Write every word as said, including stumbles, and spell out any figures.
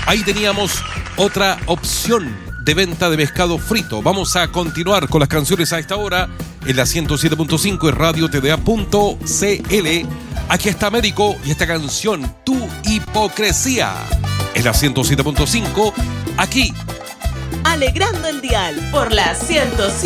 Ahí teníamos otra opción de venta de pescado frito. Vamos a continuar con las canciones a esta hora en la ciento siete punto cinco y radio t d a punto c l. Aquí está Américo y esta canción, Tu Hipocresía. En la ciento siete punto cinco, aquí. Alegrando el dial por la ciento siete.